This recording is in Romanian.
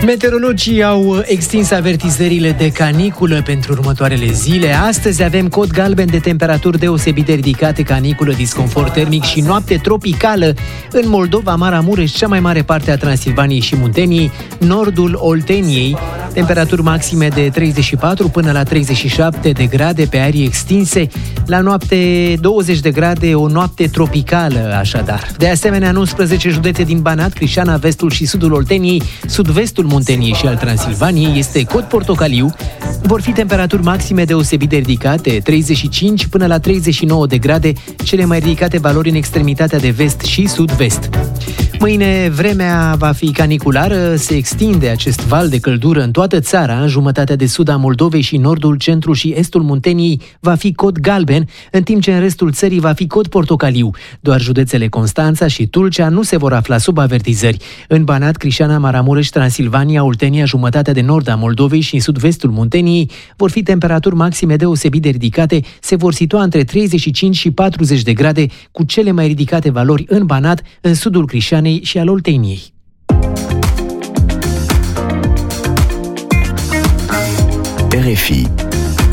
Meteorologii au extins avertizările de caniculă pentru următoarele zile. Astăzi avem cod galben de temperaturi deosebit de ridicate, caniculă, disconfort termic și noapte tropicală în Moldova, Maramureș, cea mai mare parte a Transilvaniei și Munteniei, nordul Olteniei, temperaturi maxime de 34 până la 37 de grade pe arii extinse, la noapte 20 de grade, o noapte tropicală așadar. De asemenea, în 11 județe din Banat, Crișana, vestul și sudul Olteniei, sud-vestul Munteniei și al Transilvaniei este cod portocaliu. Vor fi temperaturi maxime deosebit de ridicate, 35 până la 39 de grade, cele mai ridicate valori în extremitatea de vest și sud-vest. Mâine vremea va fi caniculară, se extinde acest val de căldură în toată țara, în jumătatea de sud a Moldovei și nordul, centrul și estul Munteniei va fi cod galben, în timp ce în restul țării va fi cod portocaliu. Doar județele Constanța și Tulcea nu se vor afla sub avertizări. În Banat, Crișana, Maramureș, Transilvania, Oltenia, jumătatea de nord a Moldovei și în sud-vestul Munteniei vor fi temperaturi maxime deosebit de ridicate, se vor situa între 35 și 40 de grade, cu cele mai ridicate valori în Banat, în sudul Crișanei și al Olteniei. RFI